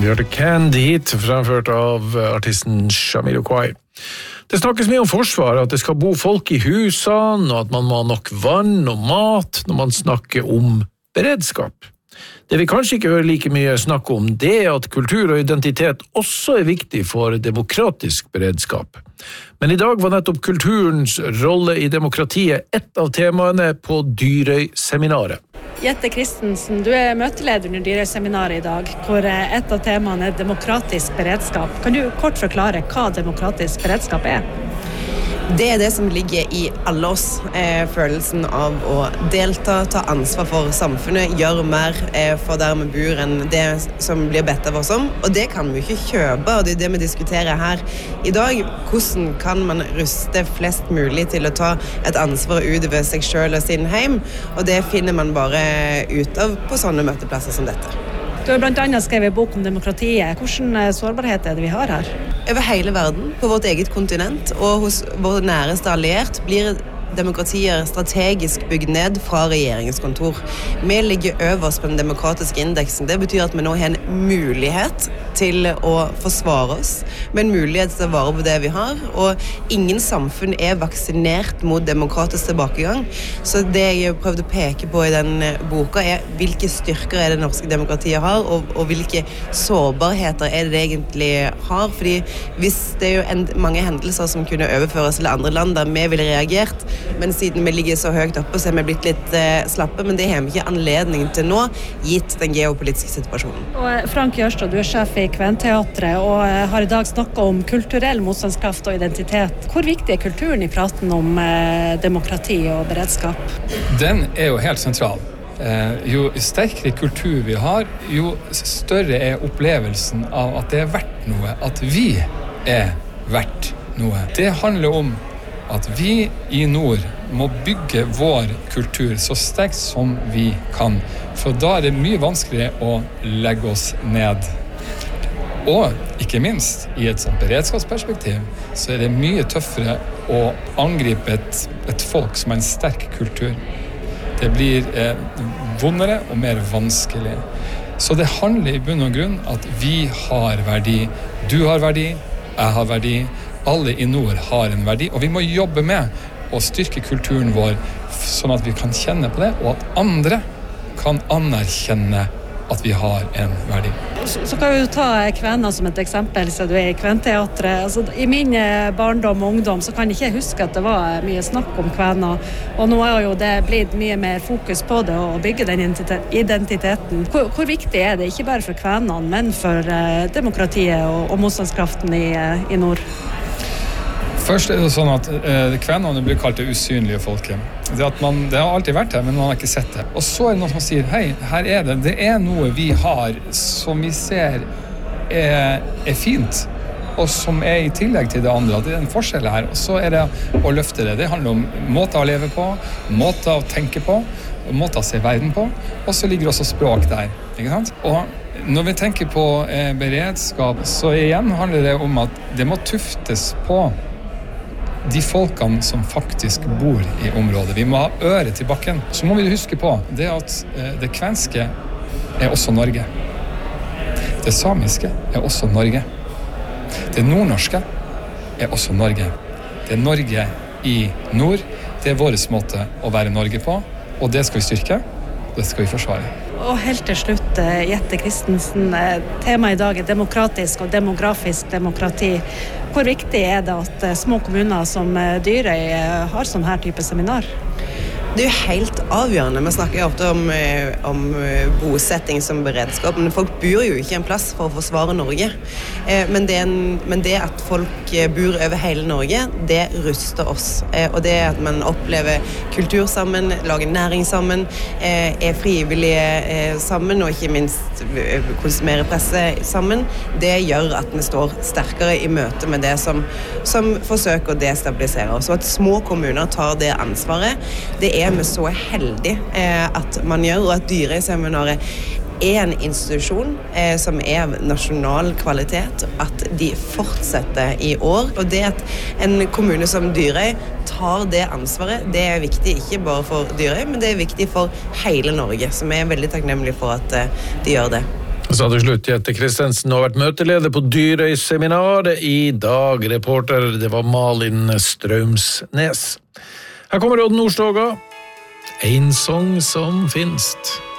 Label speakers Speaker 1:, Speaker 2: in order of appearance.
Speaker 1: Vi hørte Canned Heat, fremført av artisten Jamiroquai. Det snakkes mye om forsvar, at det skal bo folk i husene, og at man må ha nok vann og mat når man snakker om beredskap. Det vi kanskje ikke hører like mye snakk om, det er at kultur og identitet også er viktig for demokratisk beredskap. Men i dag var nettopp kulturens rolle i demokratiet et av temaene på Dyrøy-seminaret.
Speaker 2: Jette Christensen, du er møteleder under Dyrøy-seminaret i dag, hvor et av temaene er demokratisk beredskap. Kan du kort forklare hva demokratisk beredskap er?
Speaker 3: Det er det som ligger i alle oss, følelsen av å delta, ta ansvar for samfunnet, gjøre mer for der vi bor enn det som blir bedt av oss om. Og det kan vi ikke kjøpe, og det er det vi diskuterer her i dag. Hvordan kan man ruste flest mulig til å ta et ansvar utover seg selv og sin heim? Og det finner man bare ut av på sånne møteplasser som dette.
Speaker 2: Du har blant annet skrevet en bok om demokratiet. Hvordan sårbarhet er det vi har her?
Speaker 3: Over hele verden, på vårt eget kontinent og hos vår næreste alliert, blir demokratier strategisk bygd ned fra regjeringskontor. Vi ligger øverst på den demokratiske indeksen. Det betyr at vi nå har en mulighet til å forsvare oss, med en mulighet til å vare på det vi har, og ingen samfunn er vaksinert mot demokratisk tilbakegang. Så det jeg prøvde å peke på i den boka er hvilke styrker er det norske demokratiet har, og hvilke sårbarheter er det egentlig har. Fordi hvis det er jo mange hendelser som kunne overføres til andre land der vi ville reagert, men siden vi ligger så høyt oppe, så er vi blitt litt slappe, men det har vi ikke anledning til nå, gitt den geopolitiske situasjonen.
Speaker 2: Og Frank Jørstad, du er sjef i Kventeatret, og har i dag snakket om kulturell motstandskraft og identitet. Hvor viktig er kulturen i praten om demokrati og beredskap?
Speaker 4: Den er jo helt sentral. Jo sterkere kultur vi har, jo større er opplevelsen av at det er verdt noe, at vi er verdt noe. Det handler om at vi i nord må bygge vår kultur så sterkt som vi kan, for da er det mye vanskeligere å legge oss ned. Og ikke minst, i et sånt beredskapsperspektiv, så er det mye tøffere å angripe et folk som har en sterk kultur. Det blir vondere og mer vanskelig. Så det handler i bunn og grunn at vi har verdi. Du har verdi, jeg har verdi. Alle i nord har en verdi, og vi må jobbe med å styrke kulturen vår sånn at vi kan kjenne på det, og at andre kan anerkjenne at vi har en verdi.
Speaker 2: Så kan vi jo ta Kvena som et eksempel, så du er i Kventeatret. Altså, i min barndom og ungdom så kan jeg ikke huske at det var mye snakk om Kvena, og nå er jo det blitt mye mer fokus på det og bygge den identiteten. Hvor viktig er det, ikke bare for Kvenene, men for demokratiet og motstandskraften i nord?
Speaker 4: Først er det sånn at kvenene blir kalt det usynlige folket. Det har alltid vært her, men man har ikke sett det. Og så er det noen som sier, hei, her er det. Det er noe vi har som vi ser er fint, og som er i tillegg til det andre. Det er en forskjell her, og så er det å løfte det. Det handler om måter å leve på, måter å tenke på, måter å se verden på, og så ligger også språk der, ikke sant? Og når vi tenker på beredskap, så igjen handler det om at det må tuftes på de folkene som faktisk bor i området. Vi må ha øret til bakken. Så må vi huske på det at det kvenske er også Norge. Det samiske er også Norge. Det nordnorske er også Norge. Det er Norge i nord. Det er vår måte å være Norge på, og det skal vi styrke, og det skal vi forsvare.
Speaker 2: Og helt til slutt, Jette Christensen, temaet i dag er demokratisk og demografisk demokrati. Hvor viktig er det at små kommuner som Dyrøy har sånn her type seminar?
Speaker 3: Det er jo helt avgjørende. Vi snakker jo ofte om bosetting som beredskap, men folk bor jo ikke en plass for å forsvare Norge. Men det at folk bor over hele Norge, det ruster oss. Og det at man opplever kultur sammen, lager næring sammen, er frivillige sammen, og ikke minst konsumerer presse sammen, det gjør at vi står sterkere i møte med det som forsøker å destabilisere oss. Og at små kommuner tar det ansvaret, det er vi så heldig at man gjør, og at Dyrøy-seminaret er en institusjon som er av nasjonal kvalitet, at de fortsetter i år. Og det at en kommune som Dyrøy tar det ansvaret, det er viktig ikke bare for Dyrøy, men det er viktig for hele Norge, som er veldig takknemlig for at de gjør det.
Speaker 1: Så til slutt, Jette Kristensen har vært møteleder på Dyrøy-seminaret i dag. Reporter, det var Malin Strømsnes. Her kommer Odd Nordstoga. En sång som finst.